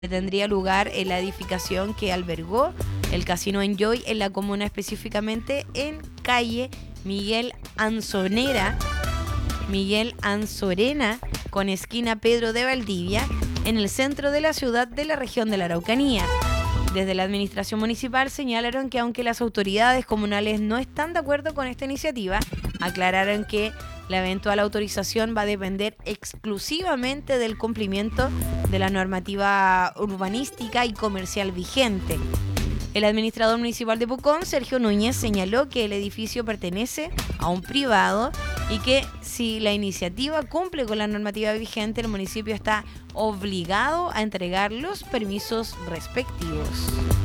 tendría lugar en la edificación que albergó el Casino Enjoy en la comuna, específicamente en calle Miguel Anzorena con esquina Pedro de Valdivia, en el centro de la ciudad de la región de la Araucanía. Desde la administración municipal señalaron que aunque las autoridades comunales no están de acuerdo con esta iniciativa, aclararon que la eventual autorización va a depender exclusivamente del cumplimiento de la normativa urbanística y comercial vigente. El administrador municipal de Pucón, Sergio Núñez, señaló que el edificio pertenece a un privado y que si la iniciativa cumple con la normativa vigente, el municipio está obligado a entregar los permisos respectivos.